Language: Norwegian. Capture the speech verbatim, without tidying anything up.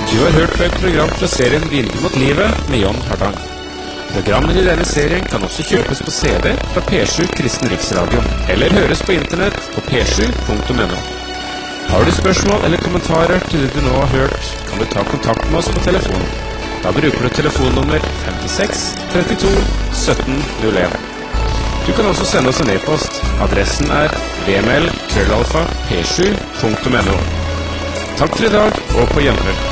Du har hørt på et program fra serien Vindu mot livet med John Hardang. Programmer i denne serien kan også kjøpes på C D fra P sju Kristen Riksradio, eller høres på internett på p sju punktum n o. Har du spørsmål eller kommentarer til det du nå har hørt, kan du ta kontakt med oss på telefon. Da bruker du telefonnummer femtiseks trettito sytten null en. Du kan også sende oss en e-post. Adressen er vml krøllalfa p sju punktum n o. Takk for i dag, og på gjenhør.